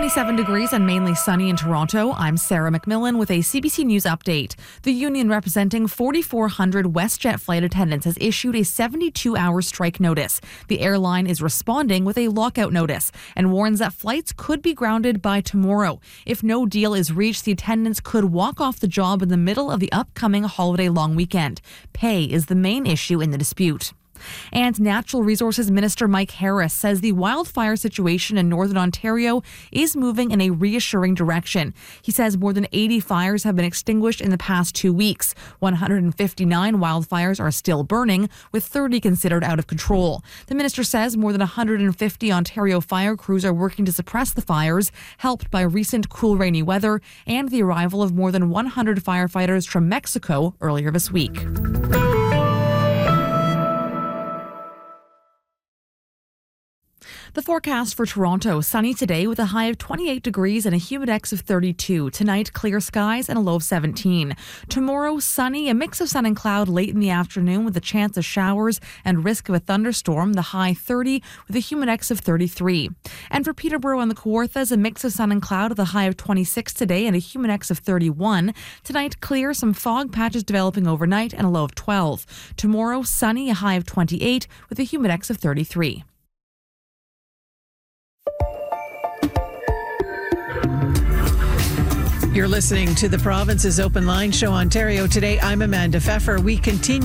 27 degrees and mainly sunny in Toronto. I'm Sarah McMillan with a CBC News update. The union representing 4,400 WestJet flight attendants has issued a 72-hour strike notice. The airline is responding with a lockout notice and warns that flights could be grounded by tomorrow. If no deal is reached, the attendants could walk off the job in the middle of the upcoming holiday long weekend. Pay is the main issue in the dispute. And Natural Resources Minister Mike Harris says the wildfire situation in Northern Ontario is moving in a reassuring direction. He says more than 80 fires have been extinguished in the past 2 weeks. 159 wildfires are still burning, with 30 considered out of control. The minister says more than 150 Ontario fire crews are working to suppress the fires, helped by recent cool, rainy weather and the arrival of more than 100 firefighters from Mexico earlier this week. The forecast for Toronto: sunny today with a high of 28 degrees and a humidex of 32. Tonight, clear skies and a low of 17. Tomorrow, sunny, a mix of sun and cloud late in the afternoon with a chance of showers and risk of a thunderstorm. The high 30 with a humidex of 33. And for Peterborough and the Kawarthas, a mix of sun and cloud with a high of 26 today and a humidex of 31. Tonight, clear, some fog patches developing overnight and a low of 12. Tomorrow, sunny, a high of 28 with a humidex of 33. You're listening to the Province's Open Line Show, Ontario Today. I'm Amanda Pfeffer. We continue